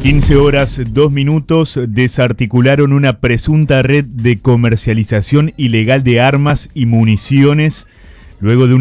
15 horas 2 minutos desarticularon una presunta red de comercialización ilegal de armas y municiones luego de